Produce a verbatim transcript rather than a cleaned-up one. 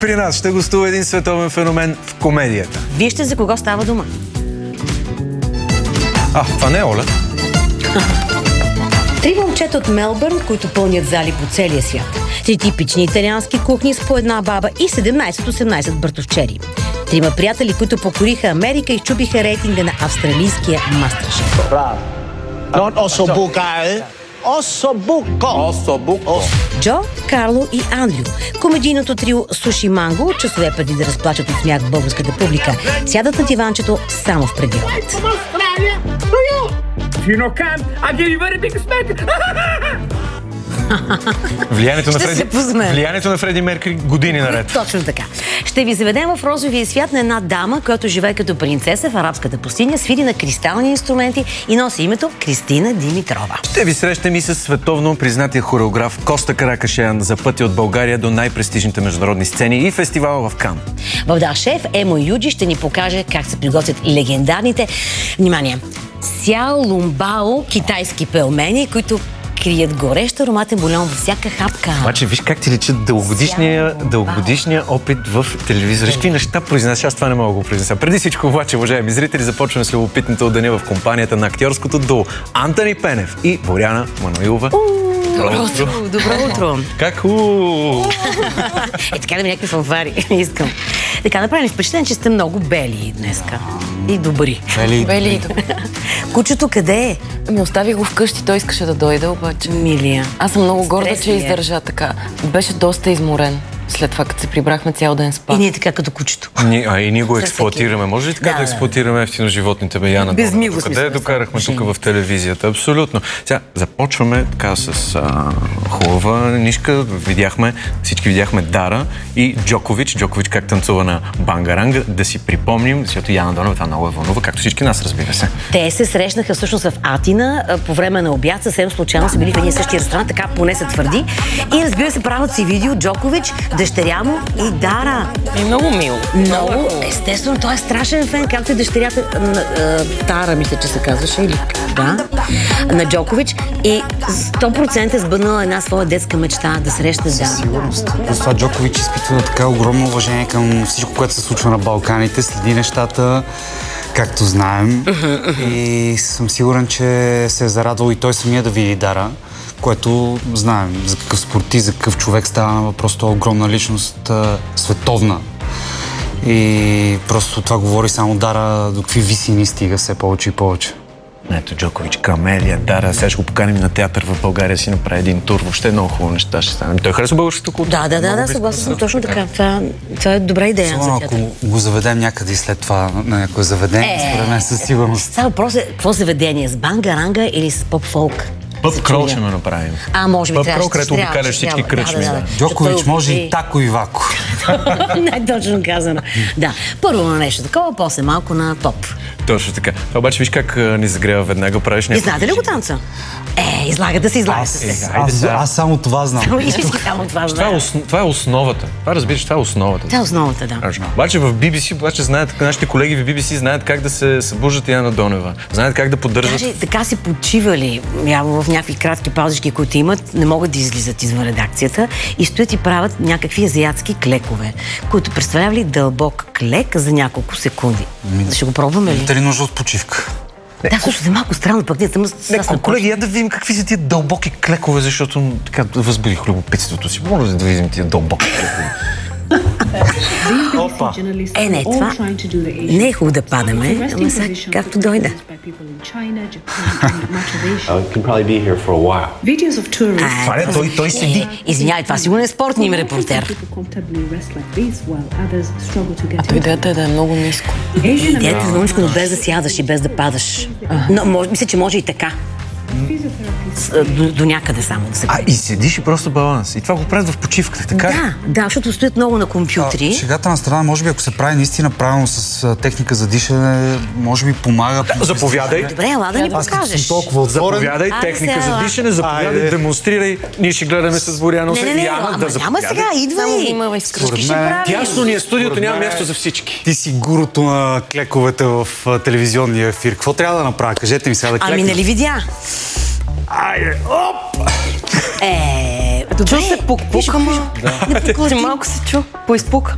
При нас ще гостува един световен феномен в комедията. Вижте за кого става дума. А, това не е Оля. Три момчета от Мелбърн, които пълнят зали по целия свят. Три типични италиански кухни с по една баба и седемнайсет-осемнайсет бъртовчери. Трима приятели, които покориха Америка и чупиха рейтинга на австралийския мастършеф. Non ossobuco, eh? Ossobuco. Ossobuco. Джо, Карло и Андрю. Комедийното трио Суши Манго, часове преди да разплачат от смях в българската публика, сядат на диванчето само в предиобед. Влиянието на, Ще Фреди... се познаем. Влиянието на Фреди Меркюри години наред. Точно така. Ще ви заведем в розовия свят на една дама, която живее като принцеса в арабската пустиня, свири на кристални инструменти и носи името Кристина Димитрова. Ще ви срещам и с световно признатия хореограф Коста Каракашян за пътя от България до най-престижните международни сцени и фестивала в Кан. В Да Шеф Емо Юджи ще ни покаже как се приготвят легендарните, внимание, сяо лумбао китайски пелмени, които крият горещ ароматен бульон във всяка хапка. Обаче виж как ти личат дългогодишния, дългогодишния опит в телевизора. Какви неща произнася, аз това не мога да го произнеса. Преди всичко обаче, уважаеми зрители, започваме с любопитните от деня в компанията на актьорското дуо Антони Пенев и Боряна Маноилова. Добро утро! Добро утро! Как уу! Е, така да ми някакви фанфари. Искам. Така, направи ми впечатление, че сте много бели днеска. И добри. Бели, Бели и добри. Кучето къде е? Ами оставих го вкъщи, той искаше да дойде, обаче. Милия. Аз съм много горда, Стрес че ли е? издържа така. Беше доста изморен. След това, като се прибрахме цял ден спа. И ние така като кучето. Ни, а и ние го С експлоатираме. Може ли така да, Да, да да. експлоатираме ефтино животните, бе, Яна? Без миго Къде смисъл, я докарахме да. тук в телевизията? Абсолютно. Сега започваме така с а, хубава нишка. Видяхме, всички видяхме Дара и Джокович. Джокович как танцува на бангаранга. Да си припомним, защото Яна Донева това много е вълнува, както всички нас, разбира се. Те се срещнаха всъщност в Атина а, по време на обяд. Съвсем случайно са били в един същия ресторант, така поне се твърди. И разбира се, правят си видео Джокович, дъщеря му и Дара. И много мило. Много, естествено, той е страшен фен, както и дъщерята на а, Тара, мисля, че се казваше, или да, на Джокович. И сто процента е сбъднала една своя детска мечта да срещне Дара. Сигурност. Плюс това Джокович изпитва така огромно уважение към всичко, което се случва на Балканите, следи нещата, както знаем. И съм сигурен, че се е зарадвал и той самия да види Дара, което знаем за какъв спортист, за какъв човек става въпрос, това огромна личност, а, световна. И просто това говори само Дара до какви висини стига все повече и повече. Ето Джокович, Камелия, Дара, сега ще го поканим на театър в България, си направи един тур. Въобще много хубаво неща ще стане. Той харесва българската култура. Да, да, да, да, съгласна съм, точно така. Това, това е добра идея за Особено театър. ако го заведем някъде и след това на някое заведение, Е, според мен със сигурност. Става въпрос е, какво заведение? С бангаранга или с поп-фолк? Пъп крол ще ме направим. А, може би Пъп трябва. крол, ще където трябва, обикаляш ще всички трябва. кръчми. Да, да, да. Джокович Защото може той- и тако и вако. Не, точно казано. Да. Първо на нещо такова, после малко на поп. Точно така. А обаче виж как а, ни загрева веднага, правиш И някакво. знаете ли го танца? Е, излага да се излага. Аз, се. Айде аз, сега. аз само това знам. Истински само това Това е, знае. ос... това е основата. Това разбираш, това е основата. Това е основата, да. Знаеш, обаче в Би Би Си, обаче знаят, нашите колеги в Би Би Си знаят как да се събуждат Яна Донева. Знаят как да поддържат. Даже така си почивали, явно в някакви кратки паузички, които имат, не могат да излизат извън редакцията и стоят и правят някакви азиатски клекове, които представлявали дълбок клек за няколко секунди. Ще го пробваме ли? Имате ли нужда от почивка? Да, всъщност е малко странно, пък ние съм с Не, аз на колеги, я да видим какви са тия дълбоки клекове, защото така възбудих любопитството си. Може да видим тия дълбоки клекове. Опа! Е, не, това не е хубаво да падаме, ама сега както дойде. Uh, can probably be here for a while. Videos of tourists. Това не, той, той седи. Е, извинявай, това сигурно е спортния им репортер. А то идеята е да е много ниско. Идеята е научно, но без да сядаш и без да падаш. Но може, мисля, че може и така. С- До, до някъде само да се А, и седиш и просто баланс. И това го правят в почивката, така ли? Да, да, защото стоят много на компютри. Шегата на страна, може би, ако се прави наистина правилно с а, техника за дишане, може би помага. Заповядай. Добре, ела да ни Аз като съм покажеш. толкова отворен. Заповядай, Айде техника сега, за ела. дишане, заповядай, Айде. демонстрирай. Ние ще гледаме с Боряна Не, не, не, и Яна ама да няма заповядай. сега, Само идвай. внимавай с кръчки. Според ще мен, правиш? Тясно ни е студиото, Според няма мен- място за всички. ти си гурото на клековете в а, телевизионния ефир. Какво трябва да направя? Кажете ми сега да клекна. Ами нали видя? Айде, оп! Е, добре. Чу се пук-пук, ама... Не Ти поклати. малко се чу. Поизпук.